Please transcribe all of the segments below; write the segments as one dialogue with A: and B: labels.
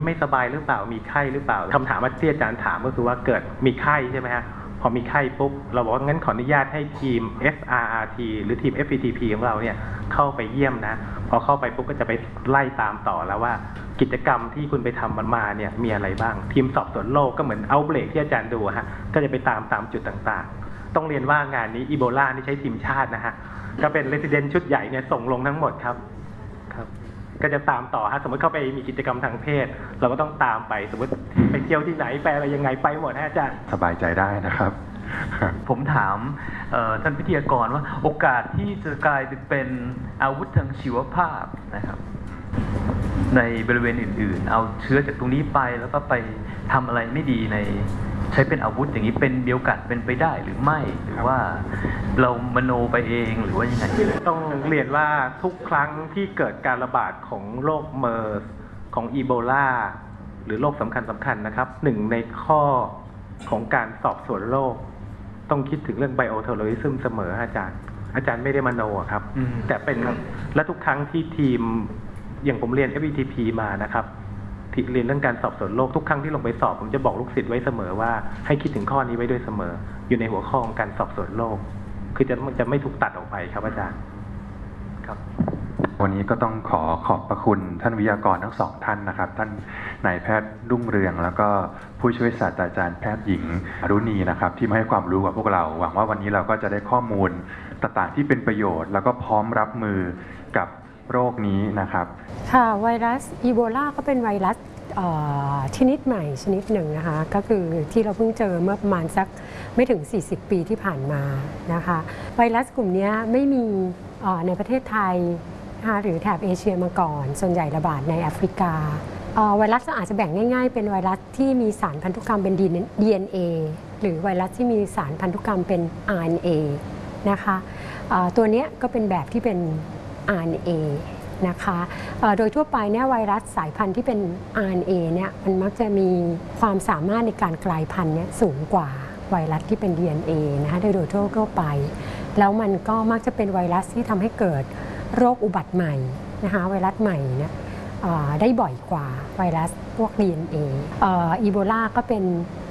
A: ไม่สบายหรือเปล่ามีไข้หรือเปล่าคำถามที่อาจารย์ถามก็คือว่าเกิดมีไข้ใช่ไหมฮะพอมีไข้ปุ๊บเราบอกว่างั้นขออนุญาตให้ทีม SRRT หรือทีม FPTP ของเราเนี่ยเข้าไปเยี่ยมนะพอเข้าไปปุ๊บก็จะไปไล่ตามต่อแล้วว่ากิจกรรมที่คุณไปทำมันมาเนี่ยมีอะไรบ้างทีมสอบสวนโรคก็เหมือนเอาเบรกที่อาจารย์ดูฮะก็จะไปตามจุดต่างๆต้องเรียนว่างานนี้อีโบลานี่ใช้ทีมชาตินะฮะก็เป็นเรสซิเดนต์ชุดใหญ่เนี่ยส่งลงทั้งหมดครับก็จะตามต่อฮะสมมติเข้าไปมีกิจกรรมทางเพศเราก็ต้องตามไปสมมติไปเที่ยวที่ไหนไปอะไรยังไงไปหมดฮะอาจารย์
B: สบายใจได้นะครับ
C: ผมถามท่านวิทยากรว่าโอกาสที่จะกลายเป็นอาวุธทางชีวภาพนะครับในบริเวณอื่นๆเอาเชื้อจากตรงนี้ไปแล้วก็ไปทำอะไรไม่ดีในใช้เป็นอาวุธอย่างนี้เป็นมีโอกาสเป็นไปได้หรือไม่หรือว่าเรามโนไปเองหรือว่ายังไง
A: ต้องเรียนว่าทุกครั้งที่เกิดการระบาดของโรคเมอร์สของอีโบลาหรือโรคสำคัญนะครับหนึ่งในข้อของการสอบสวนโรคต้องคิดถึงเรื่องไบโอเทอร์โรริซึมเสมออาจารย์ไม่ได้มโนครับแต่เป็นและทุกครั้งที่ทีมอย่างผมเรียน FPTP มานะครับที่เรียนเรื่องการสอบสวนโรคทุกครั้งที่ลงไปสอบผมจะบอกลูกศิษย์ไว้เสมอว่าให้คิดถึงข้อนี้ไว้ด้วยเสมออยู่ในหัวข้อของการสอบสวนโรคคือจะไม่ถูกตัดออกไปครับอาจารย์
B: ครับวันนี้ก็ต้องขอบพระคุณท่านวิทยากรทั้งสองท่านนะครับท่านนายแพทย์รุ่งเรืองแล้วก็ผู้ช่วยศาสตราจารย์แพทย์หญิงอรุณีนะครับที่มาให้ความรู้กับพวกเราหวังว่าวันนี้เราก็จะได้ข้อมูลต่างๆที่เป็นประโยชน์แล้วก็พร้อมรับมือกับโรคนี้นะครับ
D: ค่ะไวรัสอีโบลาก็เป็นไวรัสชนิดใหม่ชนิดหนึ่งนะคะก็คือที่เราเพิ่งเจอเมื่อประมาณสักไม่ถึง40 ปีที่ผ่านมานะคะไวรัสกลุ่มนี้ไม่มีในประเทศไทยนะคะหรือแถบเอเชียมาก่อนส่วนใหญ่ระบาดในแอฟริกาไวรัสอาจจะแบ่งง่ายๆเป็นไวรัสที่มีสารพันธุกรรมเป็น DNA หรือไวรัสที่มีสารพันธุกรรมเป็น RNA นะคะตัวนี้ก็เป็นแบบที่เป็น RNA นะคะโดยทั่วไปเนี่ยไวรัสสายพันธุ์ที่เป็น RNA เนี่ยมันมักจะมีความสามารถในการกลายพันธุ์เนี่ยสูงกว่าไวรัสที่เป็น DNA นะคะโดยทั่วไปแล้วมันก็มักจะเป็นไวรัสที่ทำให้เกิดโรคอุบัติใหม่นะคะไวรัสใหม่เนี่ยได้บ่อยกว่าไวรัสพวก DNA อีโบลาก็เป็น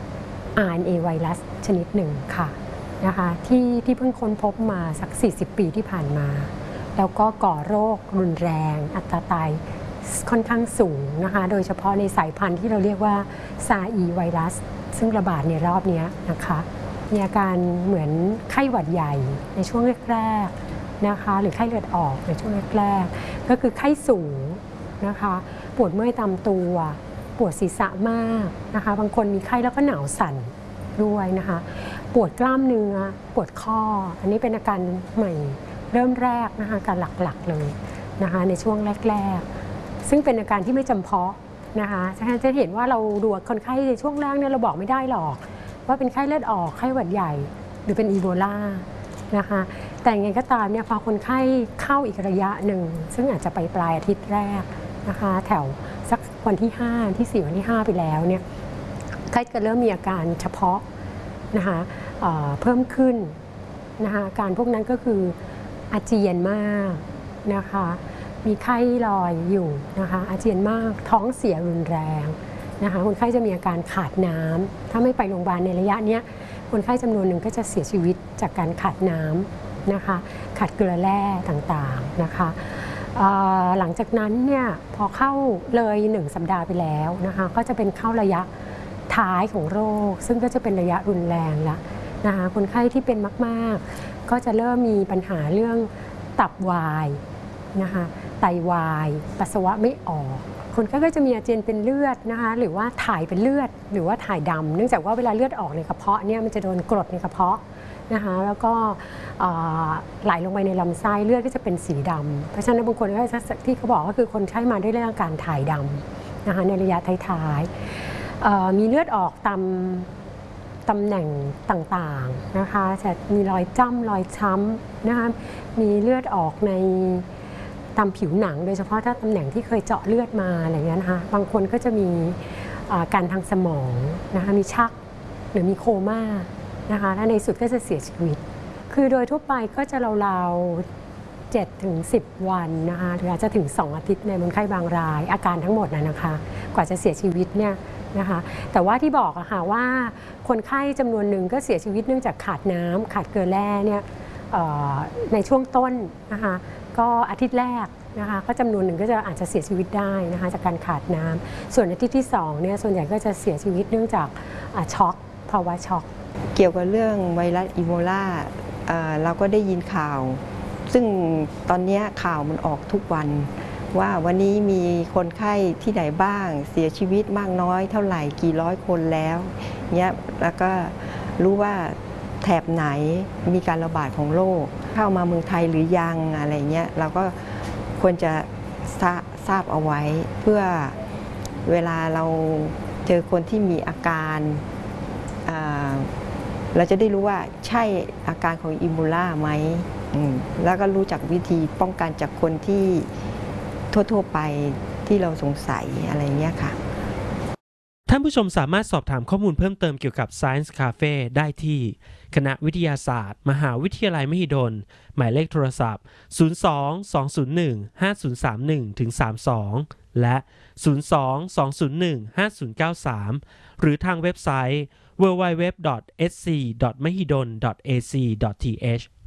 D: RNA ไวรัสชนิดหนึ่งค่ะนะคะที่เพิ่งค้นพบมาสัก40 ปีที่ผ่านมาแล้วก็ก่อโรครุนแรงอัตราตายค่อนข้างสูงนะคะโดยเฉพาะในสายพันธุ์ที่เราเรียกว่าซาอีไวรัสซึ่งระบาดในรอบนี้นะคะมีอาการเหมือนไข้หวัดใหญ่ในช่วงแรกๆนะคะหรือไข้เลือดออกในช่วงแรกๆก็คือไข้สูงนะคะปวดเมื่อยตามตัวปวดศีรษะมากนะคะบางคนมีไข้แล้วก็หนาวสั่นด้วยนะคะปวดกล้ามเนื้อปวดข้ออันนี้เป็นอาการใหม่เริ่มแรกนะคะการหลักๆเลยนะคะในช่วงแรกๆซึ่งเป็นอาการที่ไม่จำเพาะนะคะจะเห็นว่าเราดูคนไข้ในช่วงแรกเนี่ยเราบอกไม่ได้หรอกว่าเป็นไข้เลือดออกไข้หวัดใหญ่หรือเป็นอีโบลานะคะแต่ยังไงก็ตามเนี่ยพอคนไข้เข้าอีกระยะหนึ่งซึ่งอาจจะไปปลายอาทิตย์แรกนะคะแถวสักวันที่5ที่4วันที่5ไปแล้วเนี่ยไข้ก็เริ่มมีอาการเฉพาะนะคะเพิ่มขึ้นนะคะอาการพวกนั้นก็คืออาเจียนมากนะคะมีไข้ลอยอยู่นะคะอาเจียนมากท้องเสียรุนแรงนะคะคนไข้จะมีอาการขาดน้ำถ้าไม่ไปโรงพยาบาลในระยะนี้คนไข้จำนวนหนึ่งก็จะเสียชีวิตจากการขาดน้ำนะคะขาดเกลือแร่ต่างๆนะคะหลังจากนั้นเนี่ยพอเข้าเลย1 สัปดาห์ไปแล้วนะคะก็จะเป็นเข้าระยะท้ายของโรคซึ่งก็จะเป็นระยะรุนแรงละนะคะคนไข้ที่เป็นมากๆก็จะเริ่มมีปัญหาเรื่องตับวายนะคะไตวายปัสสาวะไม่ออกคนไข้ก็จะมีอาเจียนเป็นเลือดนะคะหรือว่าถ่ายเป็นเลือดหรือว่าถ่ายดำเนื่องจากว่าเวลาเลือดออกในกระเพาะเนี่ยมันจะโดนกรดในกระเพาะนะคะแล้วก็ไหลลงไปในลำไส้เลือดก็จะเป็นสีดำเพราะฉะนั้นบางคนก็ที่เขาบอกก็คือคนไข้มาด้วยเรื่องการถ่ายดำนะคะในระยะท้ายๆมีเลือดออกตำแหน่งต่างๆนะคะจะมีรอยจ้ำรอยช้ำนะคะมีเลือดออกในตามผิวหนังโดยเฉพาะถ้าตำแหน่งที่เคยเจาะเลือดมาอะไรเงี้ยนะคะบางคนก็จะมีการทางสมองนะคะมีชักหรือมีโคม่านะคะและในสุดก็จะเสียชีวิตคือโดยทั่วไปก็จะราวๆ 7 ถึง 10 วันนะคะหรืออาจจะถึง 2 อาทิตย์ในคนไข้บางรายอาการทั้งหมดนะคะกว่าจะเสียชีวิตเนี่ยนะคะแต่ว่าที่บอกอะค่ะว่าคนไข้จำนวนหนึ่งก็เสียชีวิตเนื่องจากขาดน้ำขาดเกลือแร่เนี่ยในช่วงต้นนะคะก็อาทิตย์แรกนะคะก็จำนวนหนึ่งก็จะอาจจะเสียชีวิตได้นะคะจากการขาดน้ำส่วนอาทิตย์ที่2เนี่ยส่วนใหญ่ก็จะเสียชีวิตเนื่องจากช็อกภาวะช็อก
E: เกี่ยวกับเรื่องไวรัสอีโบลาเราก็ได้ยินข่าวซึ่งตอนนี้ข่าวมันออกทุกวันว่าวันนี้มีคนไข้ที่ไหนบ้างเสียชีวิตมากน้อยเท่าไหร่กี่ร้อยคนแล้วเนี่ยแล้วก็รู้ว่าแถบไหนมีการระบาดของโรคเข้ามาเมืองไทยหรือยังอะไรเงี้ยเราก็ควรจะทราบเอาไว้เพื่อเวลาเราเจอคนที่มีอาการเราจะได้รู้ว่าใช่อาการของอีโบลาไหมแล้วก็รู้จักวิธีป้องกันจากคนที่ทั่วไปที่เราสงสัยอะไรเงี้ยค่ะ
F: ท่านผู้ชมสามารถสอบถามข้อมูลเพิ่มเติมเกี่ยวกับ Science Cafe ได้ที่คณะวิทยาศาสตร์มหาวิทยาลัยมหิดลหมายเลขโทรศัพท์ 02-201-5031-32 และ 02-201-5093 หรือทางเว็บไซต์ www.sc.mahidol.ac.th